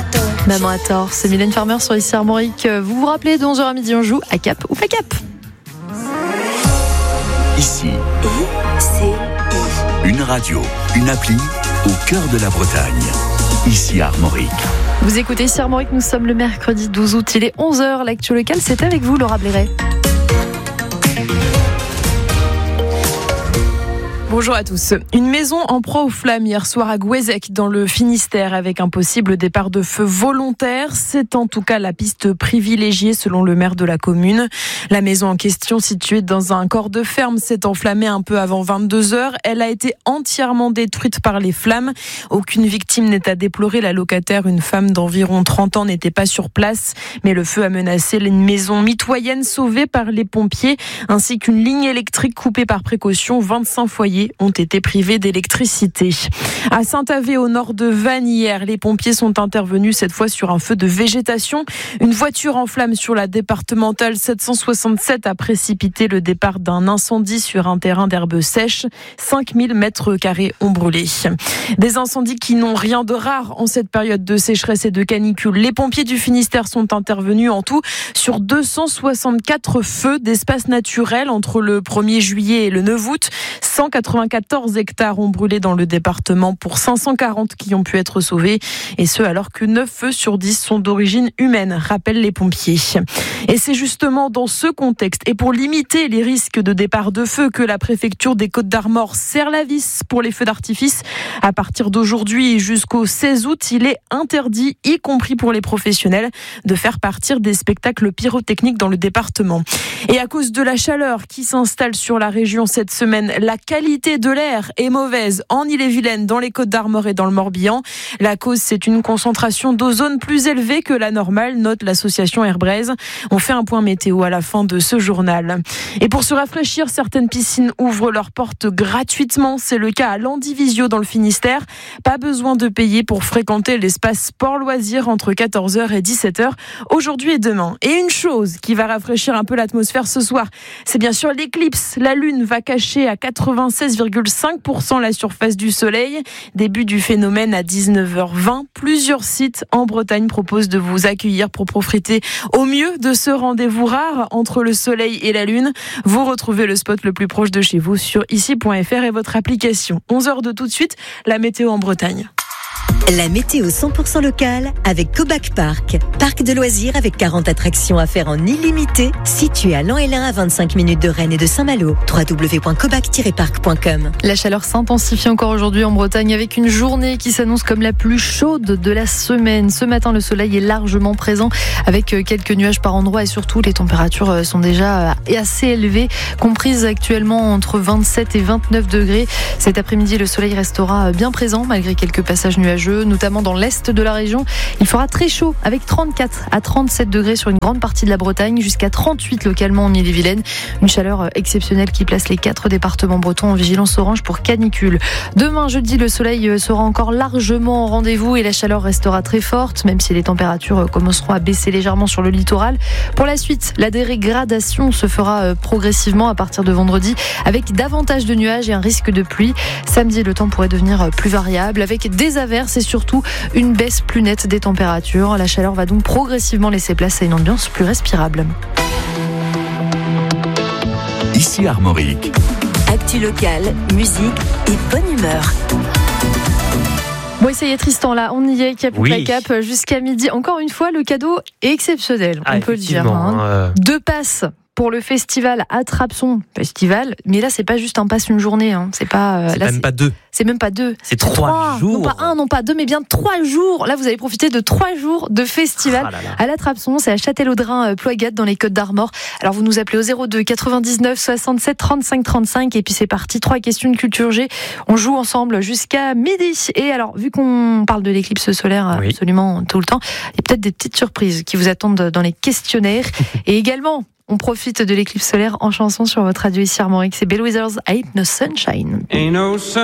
Maman a tort, c'est Mylène Farmer sur Ici Armorique. Vous vous rappelez, de 11h à midi, on joue à Cap ou pas Cap. Ici, une radio, une appli au cœur de la Bretagne. Ici Armorique. Vous écoutez Ici Armorique, nous sommes le mercredi 12 août, il est 11h. L'actu locale, c'est avec vous, Laura Blairet. Bonjour à tous. Une maison en proie aux flammes hier soir à Gouézec dans le Finistère avec un possible départ de feu volontaire. C'est en tout cas la piste privilégiée selon le maire de la commune. La maison en question, située dans un corps de ferme, s'est enflammée un peu avant 22h. Elle a été entièrement détruite par les flammes. Aucune victime n'est à déplorer. La locataire, une femme d'environ 30 ans, n'était pas sur place. Mais le feu a menacé une maison mitoyenne sauvée par les pompiers ainsi qu'une ligne électrique coupée par précaution. 25 foyers ont été privés d'électricité. À Saint-Avé, au nord de Vannes, hier, les pompiers sont intervenus cette fois sur un feu de végétation. Une voiture en flammes sur la départementale 767 a précipité le départ d'un incendie sur un terrain d'herbes sèches. 5000 mètres carrés ont brûlé. Des incendies qui n'ont rien de rare en cette période de sécheresse et de canicule. Les pompiers du Finistère sont intervenus en tout sur 264 feux d'espaces naturels entre le 1er juillet et le 9 août. 194 hectares ont brûlé dans le département pour 540 qui ont pu être sauvés. Et ce, alors que 9 feux sur 10 sont d'origine humaine, rappellent les pompiers. Et c'est justement dans ce contexte et pour limiter les risques de départ de feu que la préfecture des Côtes-d'Armor serre la vis pour les feux d'artifice. À partir d'aujourd'hui et jusqu'au 16 août, il est interdit, y compris pour les professionnels, de faire partir des spectacles pyrotechniques dans le département. Et à cause de la chaleur qui s'installe sur la région cette semaine, la qualité de l'air est mauvaise en Ille-et-Vilaine, dans les Côtes-d'Armor et dans le Morbihan. La cause, c'est une concentration d'ozone plus élevée que la normale, note l'association Airbraise. On fait un point météo à la fin de ce journal. Et pour se rafraîchir, certaines piscines ouvrent leurs portes gratuitement. C'est le cas à Landivisio dans le Finistère. Pas besoin de payer pour fréquenter l'espace sport-loisirs entre 14h et 17h aujourd'hui et demain. Et une chose qui va rafraîchir un peu l'atmosphère ce soir, c'est bien sûr l'éclipse. La lune va cacher à 96,5% la surface du soleil. Début du phénomène à 19h20. Plusieurs sites en Bretagne proposent de vous accueillir pour profiter au mieux de ce rendez-vous rare entre le soleil et la lune. Vous retrouvez le spot le plus proche de chez vous sur ici.fr et votre application. 11h de tout de suite, la météo en Bretagne. La météo 100% locale avec Cobac Park. Parc de loisirs avec 40 attractions à faire en illimité, situé à Lan-et-Lain à 25 minutes de Rennes et de Saint-Malo. www.cobac-park.com. La chaleur s'intensifie encore aujourd'hui en Bretagne avec une journée qui s'annonce comme la plus chaude de la semaine. Ce matin, le soleil est largement présent avec quelques nuages par endroits et surtout les températures sont déjà assez élevées, comprises actuellement entre 27 et 29 degrés. Cet après-midi, le soleil restera bien présent malgré quelques passages nuageux, notamment dans l'est de la région. Il fera très chaud avec 34 à 37 degrés sur une grande partie de la Bretagne, jusqu'à 38 localement en Ille-et-Vilaine. Une chaleur exceptionnelle qui place les 4 départements bretons en vigilance orange pour canicule. Demain, jeudi, le soleil sera encore largement au rendez-vous et la chaleur restera très forte, même si les températures commenceront à baisser légèrement sur le littoral. Pour la suite, la dégradation se fera progressivement à partir de vendredi, avec davantage de nuages et un risque de pluie. Samedi, le temps pourrait devenir plus variable, avec des averses et surtout une baisse plus nette des températures. La chaleur va donc progressivement laisser place à une ambiance plus respirable. Ici Armorique. Actu locale, musique et bonne humeur. Bon, ça y est, Tristan, là, on y est, cap ou pas cap, jusqu'à midi. Encore une fois, le cadeau est exceptionnel, on peut le dire. 2 passes pour le festival Attrape-Son Festival, mais là c'est pas juste un pass une journée, c'est pas c'est là, même pas 2. C'est même pas 2. C'est 3 jours. Non pas 1, non pas 2, mais bien 3 jours. Là vous avez profité de 3 jours de festival à l'Attrape-Son, c'est à Châtellerault-Ploygat dans les Côtes-d'Armor. Alors vous nous appelez au 02 99 67 35 35 et puis c'est parti, 3 questions de culture G. On joue ensemble jusqu'à midi. Et alors vu qu'on parle de l'éclipse solaire absolument tout le temps, il y a peut-être des petites surprises qui vous attendent dans les questionnaires. Et également on profite de l'éclipse solaire en chanson sur votre radio ici Armorique. C'est Bell Withers, Ain't No Sunshine.